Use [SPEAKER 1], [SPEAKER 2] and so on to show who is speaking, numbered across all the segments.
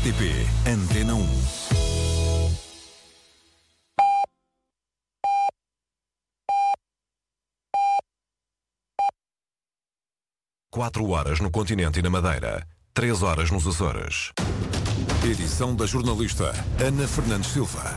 [SPEAKER 1] RTP Antena 1. Quatro horas no continente e na Madeira, 3 horas nos Açores. Edição da jornalista Ana Fernandes Silva.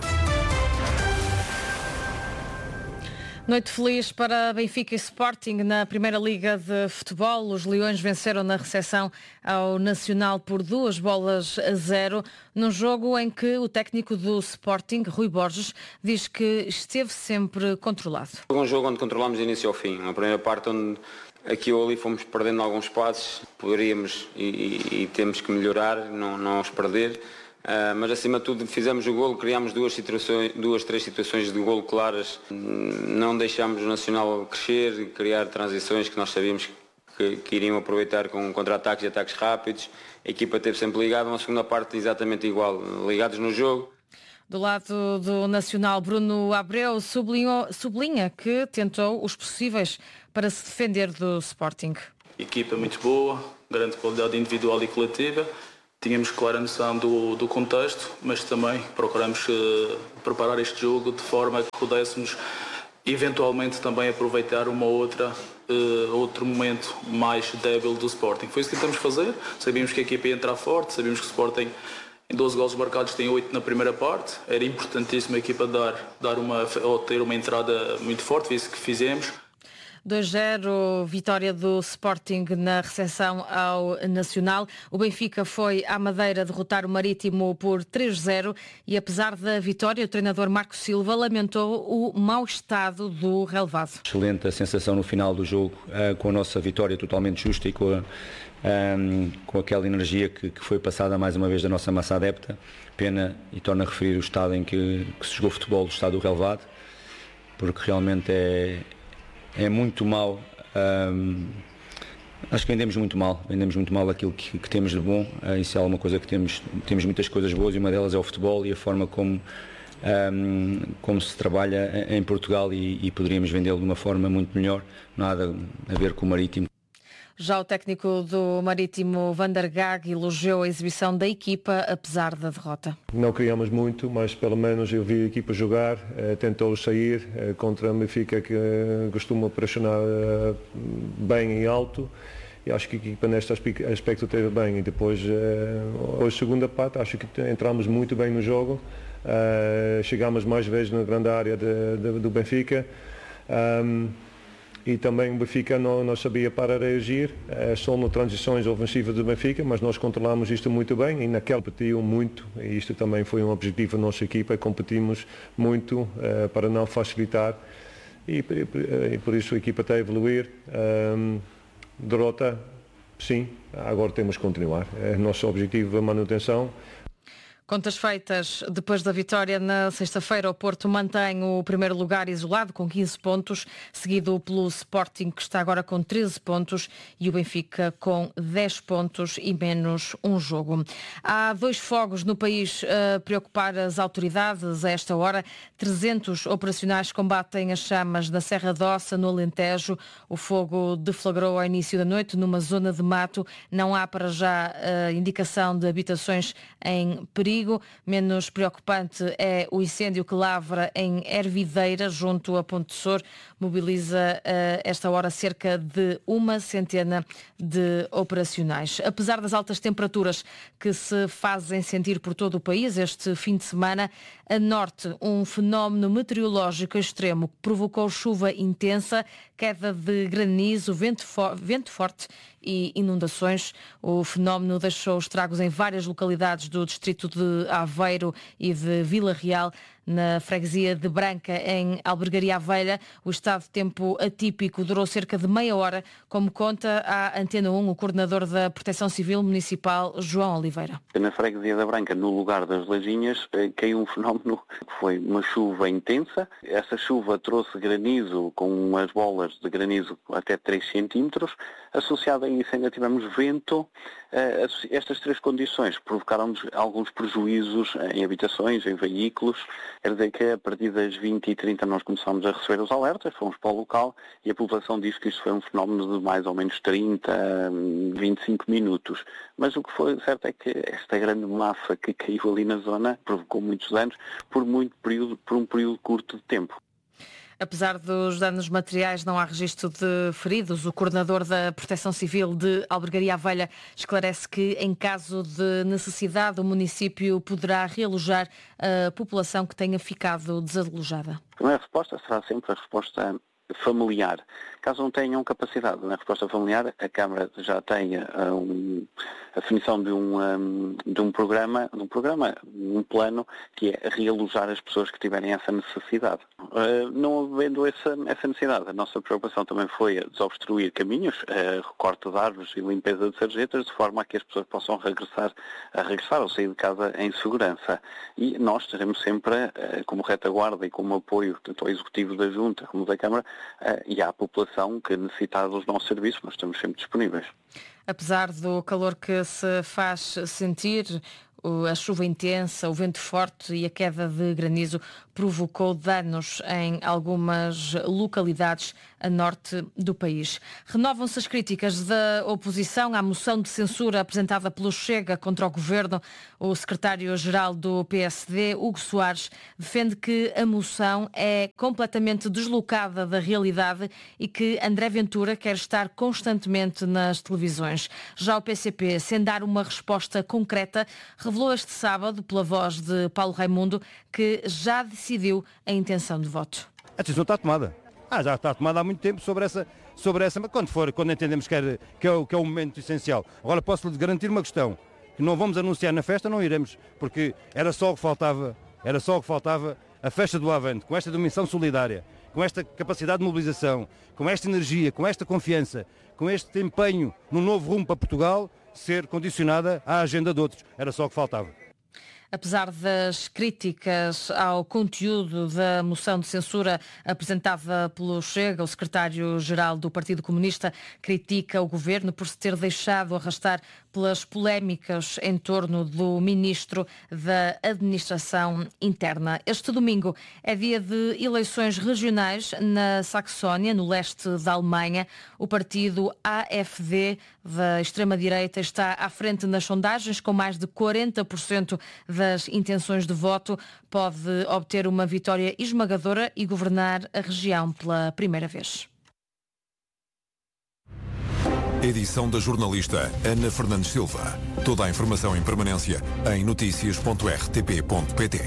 [SPEAKER 2] Noite feliz para Benfica e Sporting na Primeira Liga de Futebol. Os Leões venceram na recepção ao Nacional por 2-0, num jogo em que o técnico do Sporting, Rui Borges, diz que esteve sempre controlado.
[SPEAKER 3] Foi um jogo onde controlámos do início ao fim. Na primeira parte, onde aqui ou ali fomos perdendo alguns passos, poderíamos e temos que melhorar, não os perder. Mas acima de tudo fizemos o golo, criámos três situações de golo claras, não deixámos o Nacional crescer e criar transições que nós sabíamos que iriam aproveitar com contra-ataques e ataques rápidos. A equipa esteve sempre ligada, uma segunda parte exatamente igual, ligados no jogo.
[SPEAKER 2] Do lado do Nacional, Bruno Abreu sublinha que tentou os possíveis para se defender do Sporting.
[SPEAKER 4] Equipa muito boa, grande qualidade individual e coletiva. Tínhamos clara noção do contexto, mas também procuramos preparar este jogo de forma que pudéssemos eventualmente também aproveitar outro momento mais débil do Sporting. Foi isso que tentamos fazer. Sabíamos que a equipa ia entrar forte, sabíamos que o Sporting em 12 golos marcados tem 8 na primeira parte. Era importantíssimo a equipa ter uma entrada muito forte, foi isso que fizemos.
[SPEAKER 2] 2-0, vitória do Sporting na recepção ao Nacional. O Benfica foi à Madeira derrotar o Marítimo por 3-0 e apesar da vitória, o treinador Marco Silva lamentou o mau estado do relevado.
[SPEAKER 5] Excelente a sensação no final do jogo, com a nossa vitória totalmente justa e com aquela energia que foi passada mais uma vez da nossa massa adepta. Pena, e torno a referir o estado em que se jogou futebol, o estado do relevado, porque realmente é muito mal. Acho que vendemos muito mal aquilo que temos de bom. Isso é alguma coisa que temos muitas coisas boas e uma delas é o futebol e a forma como se trabalha em Portugal e poderíamos vendê-lo de uma forma muito melhor, nada a ver com o Marítimo.
[SPEAKER 2] Já o técnico do Marítimo, Van der Gaag, elogiou a exibição da equipa, apesar da derrota.
[SPEAKER 6] Não criamos muito, mas pelo menos eu vi a equipa jogar, tentou sair contra a Benfica, que costuma pressionar bem e alto. E acho que a equipa neste aspecto esteve bem. E depois, hoje, segunda parte, acho que entramos muito bem no jogo. Chegámos mais vezes na grande área do Benfica. E também o Benfica não sabia para reagir, só nas transições ofensivas do Benfica, mas nós controlámos isto muito bem e naquele competiam muito, e isto também foi um objetivo da nossa equipa, competimos muito para não facilitar e por isso a equipa está a evoluir. Derrota, sim, agora temos que continuar, é nosso objetivo a manutenção.
[SPEAKER 2] Contas feitas depois da vitória na sexta-feira, o Porto mantém o primeiro lugar isolado com 15 pontos, seguido pelo Sporting, que está agora com 13 pontos, e o Benfica com 10 pontos e menos um jogo. Há 2 fogos no país a preocupar as autoridades a esta hora. 300 operacionais combatem as chamas na Serra d'Ossa, no Alentejo. O fogo deflagrou ao início da noite numa zona de mato. Não há para já indicação de habitações em perigo. Menos preocupante é o incêndio que lavra em Hervideira, junto a Ponte de Sor. Mobiliza esta hora cerca de 100 de operacionais. Apesar das altas temperaturas que se fazem sentir por todo o país este fim de semana, a norte, um fenómeno meteorológico extremo que provocou chuva intensa, queda de granizo, vento forte e inundações. O fenómeno deixou estragos em várias localidades do distrito de Aveiro e de Vila Real. Na freguesia de Branca, em Albergaria à Velha, o estado de tempo atípico durou cerca de meia hora, como conta à Antena 1 o coordenador da Proteção Civil Municipal, João Oliveira.
[SPEAKER 7] Na freguesia da Branca, no lugar das Lajinhas, caiu um fenómeno que foi uma chuva intensa. Essa chuva trouxe granizo, com umas bolas de granizo até 3 centímetros. Associado a isso ainda tivemos vento Estas 3 condições provocaram-nos alguns prejuízos em habitações, em veículos. Quer dizer que a partir das 20h30 nós começámos a receber os alertas, fomos para o local e a população disse que isto foi um fenómeno de mais ou menos 30, 25 minutos. Mas o que foi certo é que esta grande massa que caiu ali na zona provocou muitos danos por um período curto de tempo.
[SPEAKER 2] Apesar dos danos materiais, não há registro de feridos. O coordenador da Proteção Civil de Albergaria à Velha esclarece que, em caso de necessidade, o município poderá realojar a população que tenha ficado desalojada.
[SPEAKER 7] A primeira resposta será sempre a resposta familiar. Caso não tenham capacidade na resposta familiar, a Câmara já tem a definição de um plano que é realojar as pessoas que tiverem essa necessidade. Não havendo essa necessidade, a nossa preocupação também foi desobstruir caminhos, recorte de árvores e limpeza de sarjetas, de forma a que as pessoas possam regressar ou sair de casa em segurança. E nós estaremos sempre, como retaguarda e como apoio tanto ao Executivo da Junta como da Câmara e à população que necessitar dos nossos serviços, nós estamos sempre disponíveis.
[SPEAKER 2] Apesar do calor que se faz sentir, a chuva intensa, o vento forte e a queda de granizo provocou danos em algumas localidades a norte do país. Renovam-se as críticas da oposição à moção de censura apresentada pelo Chega contra o governo. O secretário-geral do PSD, Hugo Soares, defende que a moção é completamente deslocada da realidade e que André Ventura quer estar constantemente nas televisões. Já o PCP, sem dar uma resposta concreta, revelou este sábado, pela voz de Paulo Raimundo, que já decidiu a intenção de voto.
[SPEAKER 8] A decisão está tomada. Já está tomada há muito tempo sobre essa, mas quando entendemos que é o momento essencial. Agora posso-lhe garantir uma questão, que não vamos anunciar na festa, não iremos, porque era só o que faltava a festa do Avante, com esta dimensão solidária, com esta capacidade de mobilização, com esta energia, com esta confiança, com este empenho no novo rumo para Portugal, ser condicionada à agenda de outros. Era só o que faltava.
[SPEAKER 2] Apesar das críticas ao conteúdo da moção de censura apresentada pelo Chega, o secretário-geral do Partido Comunista critica o governo por se ter deixado arrastar pelas polémicas em torno do ministro da Administração Interna. Este domingo é dia de eleições regionais na Saxónia, no leste da Alemanha. O partido AfD da extrema-direita está à frente nas sondagens, com mais de 40% das intenções de voto. Pode obter uma vitória esmagadora e governar a região pela primeira vez.
[SPEAKER 1] Edição da jornalista Ana Fernandes Silva. Toda a informação em permanência em noticias.rtp.pt.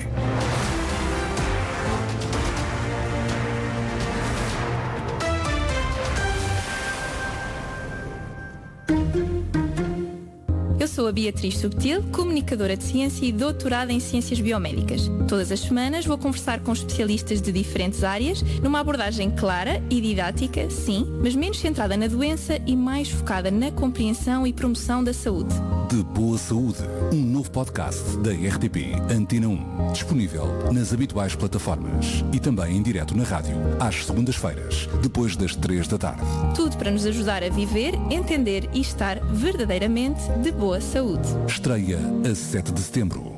[SPEAKER 9] Eu sou a Beatriz Subtil, comunicadora de ciência e doutorada em ciências biomédicas. Todas as semanas vou conversar com especialistas de diferentes áreas, numa abordagem clara e didática, sim, mas menos centrada na doença e mais focada na compreensão e promoção da saúde.
[SPEAKER 10] De Boa Saúde, um novo podcast da RTP Antena 1, disponível nas habituais plataformas e também em direto na rádio, às segundas-feiras, depois das 3 da tarde.
[SPEAKER 9] Tudo para nos ajudar a viver, entender e estar verdadeiramente de boa saúde.
[SPEAKER 10] Estreia a 7 de setembro.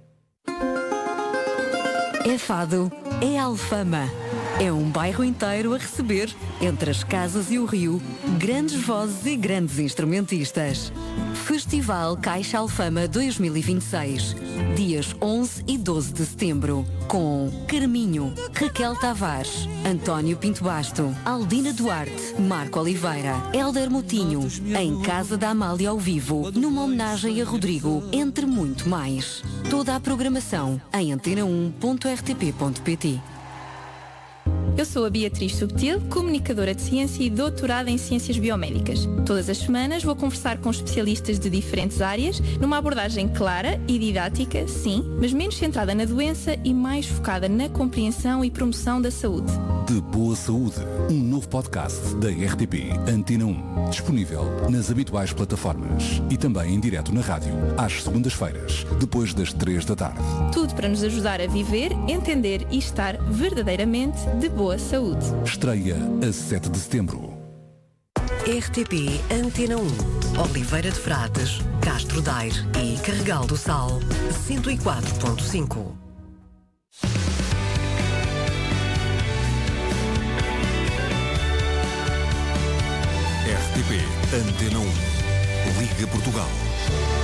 [SPEAKER 11] É Fado, é Alfama. É um bairro inteiro a receber, entre as casas e o rio, grandes vozes e grandes instrumentistas. Festival Caixa Alfama 2026, dias 11 e 12 de setembro, com Carminho, Raquel Tavares, António Pinto Basto, Aldina Duarte, Marco Oliveira, Hélder Moutinho, em Casa da Amália ao vivo, numa homenagem a Rodrigo, entre muito mais. Toda a programação em antena1.rtp.pt.
[SPEAKER 9] Eu sou a Beatriz Subtil, comunicadora de ciência e doutorada em ciências biomédicas. Todas as semanas vou conversar com especialistas de diferentes áreas, numa abordagem clara e didática, sim, mas menos centrada na doença e mais focada na compreensão e promoção da saúde.
[SPEAKER 10] De Boa Saúde, um novo podcast da RTP Antena 1, disponível nas habituais plataformas e também em direto na rádio, às segundas-feiras, depois das 3 da tarde.
[SPEAKER 9] Tudo para nos ajudar a viver, entender e estar verdadeiramente de boa saúde.
[SPEAKER 10] Estreia a 7 de setembro.
[SPEAKER 11] RTP Antena 1.
[SPEAKER 12] Oliveira de Frades, Castro Daire e Carregal do Sal, 104.5.
[SPEAKER 1] RTP Antena 1. Liga Portugal.